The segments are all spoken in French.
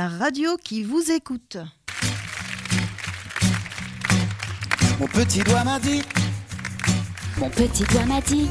la radio qui vous écoute. Mon petit doigt m'a dit. Mon petit doigt m'a dit.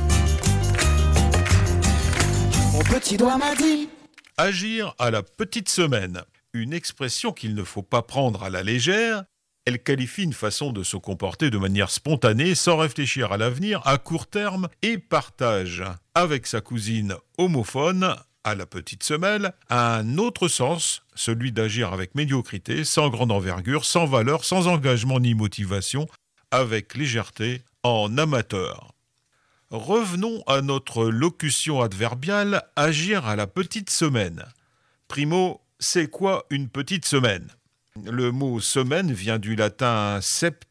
Mon petit doigt m'a dit. Agir à la petite semaine, une expression qu'il ne faut pas prendre à la légère. Elle qualifie une façon de se comporter de manière spontanée, sans réfléchir à l'avenir, à court terme, et partage, avec sa cousine homophone, à la petite semelle, un autre sens, celui d'agir avec médiocrité, sans grande envergure, sans valeur, sans engagement ni motivation, avec légèreté, en amateur. Revenons à notre locution adverbiale « agir à la petite semaine ». Primo, c'est quoi une petite semaine ? Le mot « semaine » vient du latin « septimena ».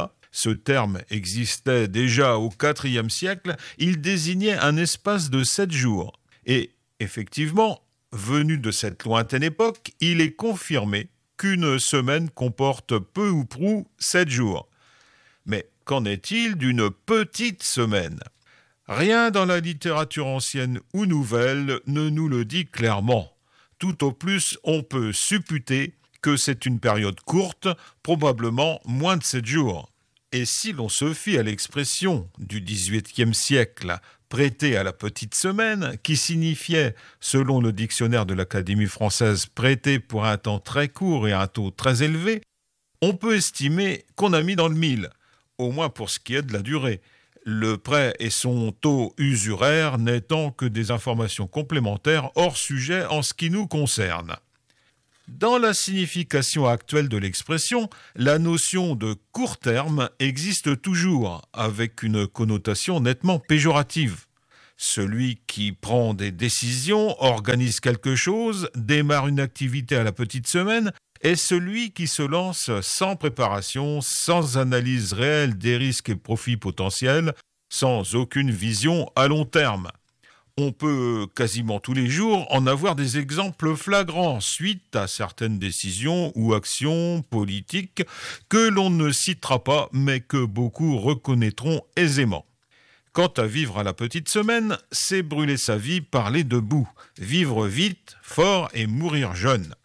Ce terme existait déjà au IVe siècle. Il désignait un espace de 7 jours. Et effectivement, venu de cette lointaine époque, il est confirmé qu'une semaine comporte peu ou prou 7 jours. Mais qu'en est-il d'une petite semaine ? Rien dans la littérature ancienne ou nouvelle ne nous le dit clairement. Tout au plus, on peut supputer que c'est une période courte, probablement moins de 7 jours. Et si l'on se fie à l'expression du XVIIIe siècle, prêter à la petite semaine, qui signifiait, selon le dictionnaire de l'Académie française, prêter pour un temps très court et un taux très élevé, on peut estimer qu'on a mis dans le mille, au moins pour ce qui est de la durée. Le prêt et son taux usuraire n'étant que des informations complémentaires hors sujet en ce qui nous concerne. Dans la signification actuelle de l'expression, la notion de court terme existe toujours, avec une connotation nettement péjorative. Celui qui prend des décisions, organise quelque chose, démarre une activité à la petite semaine, est celui qui se lance sans préparation, sans analyse réelle des risques et profits potentiels, sans aucune vision à long terme. On peut quasiment tous les jours en avoir des exemples flagrants suite à certaines décisions ou actions politiques que l'on ne citera pas mais que beaucoup reconnaîtront aisément. Quant à vivre à la petite semaine, c'est brûler sa vie par les deux bouts, vivre vite, fort et mourir jeune.